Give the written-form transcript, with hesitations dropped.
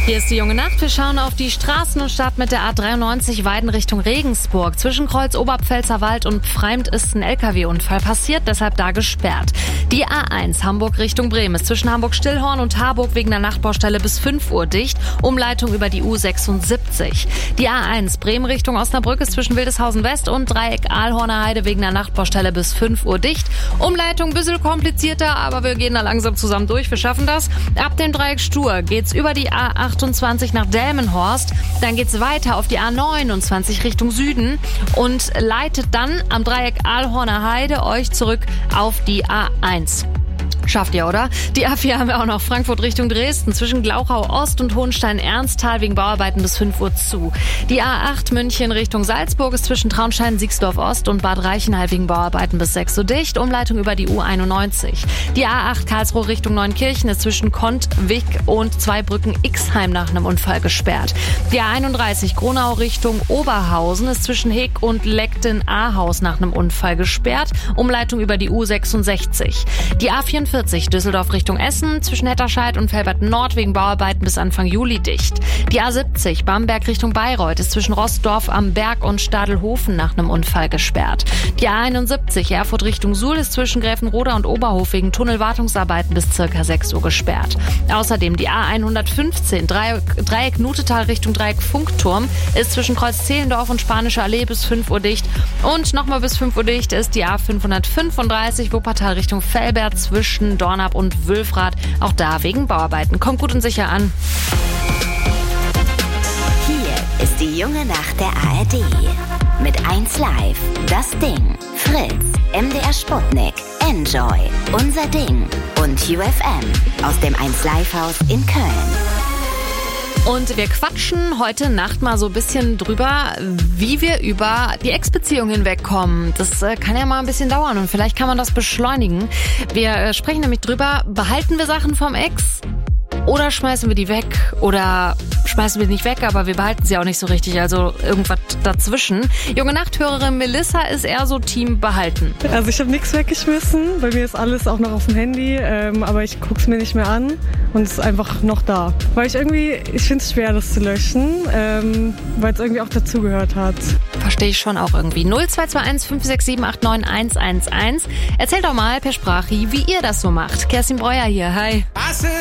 Hier ist die junge Nacht. Wir schauen auf die Straßen und starten mit der A93 Weiden Richtung Regensburg. Zwischen Kreuz Oberpfälzerwald und Pfreimd ist ein LKW-Unfall passiert, deshalb da gesperrt. Die A1 Hamburg Richtung Bremen ist zwischen Hamburg-Stillhorn und Harburg wegen der Nachtbaustelle bis 5 Uhr dicht. Umleitung über die U76. Die A1 Bremen Richtung Osnabrück ist zwischen Wildeshausen West und Dreieck Ahlhorner Heide wegen der Nachtbaustelle bis 5 Uhr dicht. Umleitung ein bisschen komplizierter, aber wir gehen da langsam zusammen durch. Wir schaffen das. Ab dem Dreieck Stur geht's über die A28 nach Delmenhorst. Dann geht's weiter auf die A29 Richtung Süden und leitet dann am Dreieck Ahlhorner Heide euch zurück auf die A1. Schafft ihr, oder? Die A4 haben wir auch noch. Frankfurt Richtung Dresden. Zwischen Glauchau Ost und Hohenstein-Ernsthal wegen Bauarbeiten bis 5 Uhr zu. Die A8 München Richtung Salzburg ist zwischen Traunstein-Siegsdorf Ost und Bad Reichenhall wegen Bauarbeiten bis 6 Uhr dicht. Umleitung über die U91. Die A8 Karlsruhe Richtung Neunkirchen ist zwischen Kontwig und Zweibrücken-Ixheim nach einem Unfall gesperrt. Die A31 Gronau Richtung Oberhausen ist zwischen Heg und Leckten-Ahaus nach einem Unfall gesperrt. Umleitung über die U66. Die A44 Düsseldorf Richtung Essen, zwischen Hetterscheid und Felbert-Nord wegen Bauarbeiten bis Anfang Juli dicht. Die A70 Bamberg Richtung Bayreuth ist zwischen Rossdorf am Berg und Stadelhofen nach einem Unfall gesperrt. Die A71 Erfurt Richtung Suhl ist zwischen Gräfenroda und Oberhof wegen Tunnelwartungsarbeiten bis ca. 6 Uhr gesperrt. Außerdem die A115 Dreieck Nutetal Richtung Dreieck Funkturm ist zwischen Kreuz Zehlendorf und Spanische Allee bis 5 Uhr dicht. Und nochmal bis 5 Uhr dicht ist die A535 Wuppertal Richtung Velbert zwischen Dornap und Wülfrath, auch da wegen Bauarbeiten. Kommt gut und sicher an. Hier ist die junge Nacht der ARD. Mit 1 Live, Das Ding, Fritz, MDR Sputnik, Enjoy, Unser Ding und UFM aus dem 1 Live Haus in Köln. Und wir quatschen heute Nacht mal so ein bisschen drüber, wie wir über die Ex-Beziehung hinwegkommen. Das kann ja mal ein bisschen dauern und vielleicht kann man das beschleunigen. Wir sprechen nämlich drüber, behalten wir Sachen vom Ex oder schmeißen wir die weg? Oder schmeißen wir die nicht weg, aber wir behalten sie auch nicht so richtig, also irgendwas dazwischen. Junge Nachthörerin Melissa ist eher so Team behalten. Also ich habe nichts weggeschmissen, bei mir ist alles auch noch auf dem Handy, aber ich guck's mir nicht mehr an und es ist einfach noch da. Weil ich finde es schwer, das zu löschen, weil es irgendwie auch dazugehört hat. Verstehe ich schon auch irgendwie. 0221 567 89111. Erzählt doch mal per Sprache, wie ihr das so macht. Kerstin Breuer hier, hi.